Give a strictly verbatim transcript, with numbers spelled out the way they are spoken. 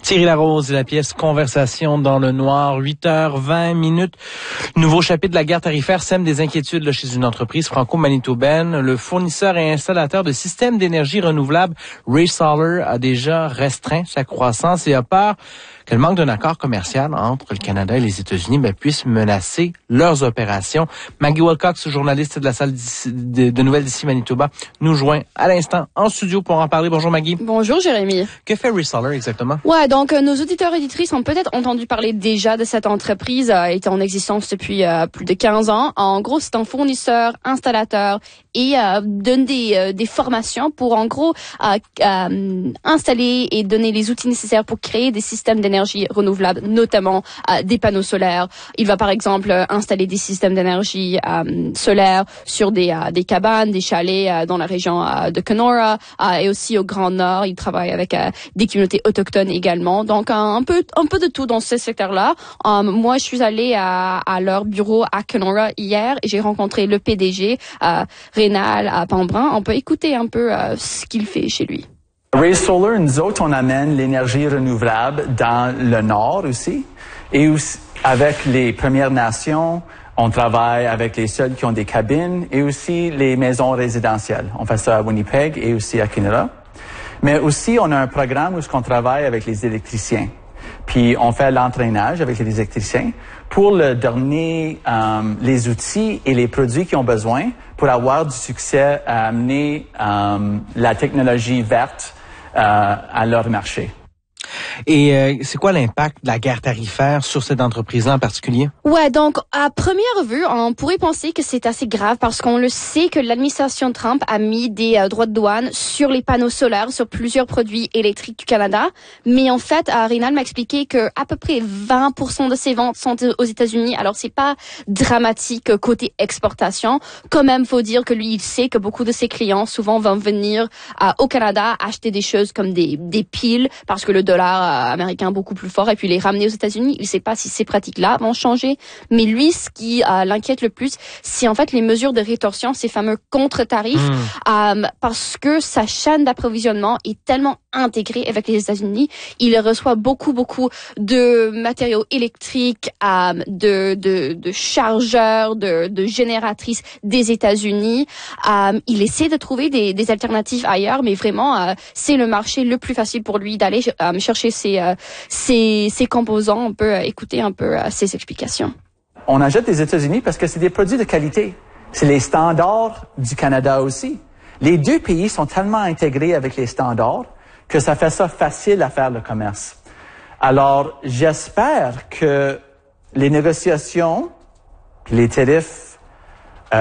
Thierry Larose et la pièce Conversation dans le noir, huit heures vingt minutes. Nouveau chapitre de la guerre tarifaire sème des inquiétudes là, chez une entreprise franco-manitobaine. Le fournisseur et installateur de systèmes d'énergie renouvelable Ray Solar a déjà restreint sa croissance et a peur que le manque d'un accord commercial entre le Canada et les États-Unis ben, puisse menacer leurs opérations. Maggie Wilcox, journaliste de la salle de, de nouvelles d'ici Manitoba, nous joint à l'instant en studio pour en parler. Bonjour Maggie. Bonjour Jérémy. Que fait Ray Solar exactement? Ouais, donc euh, nos auditeurs et auditrices ont peut-être entendu parler déjà de cette entreprise. Elle euh, est en existence depuis euh, plus de quinze ans. En gros, c'est un fournisseur, installateur et euh, donne des, euh, des formations pour en gros euh, euh, installer et donner les outils nécessaires pour créer des systèmes d'énergie renouvelable, notamment euh, des panneaux solaires. Il va par exemple euh, installer des systèmes d'énergie euh, solaire sur des, euh, des cabanes, des chalets euh, dans la région euh, de Kenora euh, et aussi au Grand Nord. Il travaille avec euh, des communautés autochtones également. Donc un, un peu un peu de tout dans ce secteur-là. Um, moi, je suis allée à, à leur bureau à Kenora hier et j'ai rencontré le P D G, euh, Rénal à Pambrin. On peut écouter un peu euh, ce qu'il fait chez lui. Ray Solar, nous autres, on amène l'énergie renouvelable dans le Nord aussi. Et aussi, avec les Premières Nations, on travaille avec les seuls qui ont des cabines et aussi les maisons résidentielles. On fait ça à Winnipeg et aussi à Kenora. Mais aussi, on a un programme où on travaille avec les électriciens. Puis, on fait l'entraînage avec les électriciens pour leur donner euh, les outils et les produits qu'ils ont besoin pour avoir du succès à amener euh, la technologie verte euh, à leur marché. Et euh, c'est quoi l'impact de la guerre tarifaire sur cette entreprise-là en particulier? Ouais, donc à première vue, on pourrait penser que c'est assez grave parce qu'on le sait que l'administration Trump a mis des euh, droits de douane sur les panneaux solaires, sur plusieurs produits électriques du Canada. Mais en fait, euh, Rénal m'a expliqué que à peu près vingt pour cent de ses ventes sont aux États-Unis. Alors c'est pas dramatique côté exportation. Quand même, faut dire que lui, il sait que beaucoup de ses clients souvent vont venir euh, au Canada acheter des choses comme des des piles parce que le dollar américain beaucoup plus fort et puis les ramener aux États-Unis. Il ne sait pas si ces pratiques-là vont changer. Mais lui, ce qui euh, l'inquiète le plus, c'est en fait les mesures de rétorsion, ces fameux contre-tarifs, mmh. euh, parce que sa chaîne d'approvisionnement est tellement intégrée avec les États-Unis. Il reçoit beaucoup, beaucoup de matériaux électriques, euh, de, de, de chargeurs, de, de génératrices des États-Unis. Euh, il essaie de trouver des, des alternatives ailleurs, mais vraiment, euh, c'est le marché le plus facile pour lui d'aller euh, chercher Ces, euh, ces, ces composants. On peut euh, écouter un peu euh, ces explications. On achète des États-Unis parce que c'est des produits de qualité. C'est les standards du Canada aussi. Les deux pays sont tellement intégrés avec les standards que ça fait ça facile à faire le commerce. Alors, j'espère que les négociations, les tarifs